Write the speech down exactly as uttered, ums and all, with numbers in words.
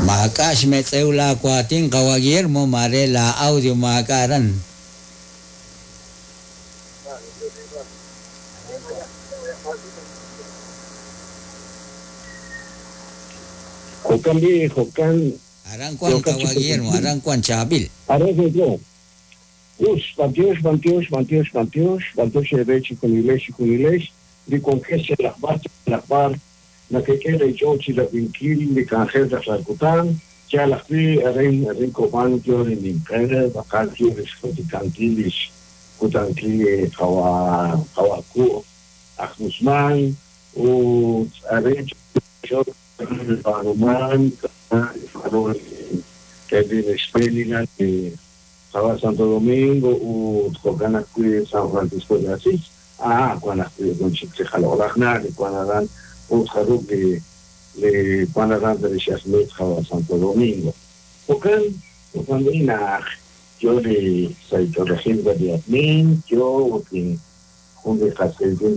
Makash metzeula kuatin kawa Guillermo Marela audio makaran. Jokan bi, Jokan. Arangkuan kawa Guillermo, arangkuan Chabil. Arangkuan ko. Us, Bantios, Bantios, Bantios, Bantios, Bantios Erechi Kunilesh, Kunilesh, di conquiste la parte, la parte, la que queda el Jochi, la Vinkil, de Cangel de Sarkutan, ya la fui, Aren, Aren Coban, yo en Impere, Bacantio, Escoticantilis, Cutantli, Kawa, Kawaku, Ahmusman, o Aren, yo, Faruman, Farol, Kevin Spelina, que estaba Santo Domingo, o Jocana Cui, San Francisco de Asís, ah, cuando con Chiche Jaloragna, que cuando dan un jaro que le cuando dan de Chasmet a Santo Domingo. Jocan, cuando ina, yo le soy todo gente de admin, yo, que un de